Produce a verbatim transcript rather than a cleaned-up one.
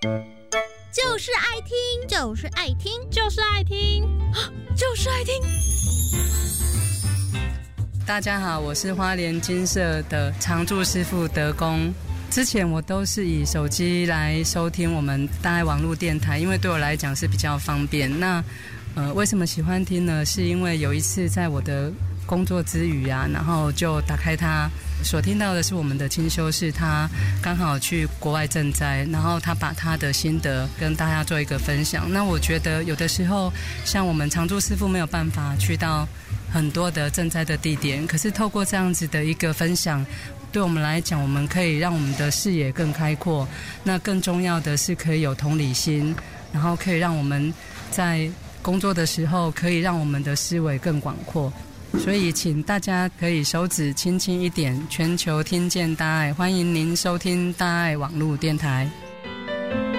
就是爱听， 就是爱听， 就是爱听， 就是爱听。 大家好，我是花莲金社的常驻师傅德公。之前我都是以手机来收听我们大爱网络电台，因为对我来讲是比较方便。那呃，为什么喜欢听呢？是因为有一次在我的工作之余啊，然后就打开它，所听到的是我们的清修士，他刚好去国外赈灾，然后他把他的心得跟大家做一个分享。那我觉得有的时候像我们常驻师傅没有办法去到很多的赈灾的地点，可是透过这样子的一个分享，对我们来讲，我们可以让我们的视野更开阔，那更重要的是可以有同理心，然后可以让我们在工作的时候可以让我们的思维更广阔。所以请大家可以手指轻轻一点，全球听见大爱，欢迎您收听大爱网络电台。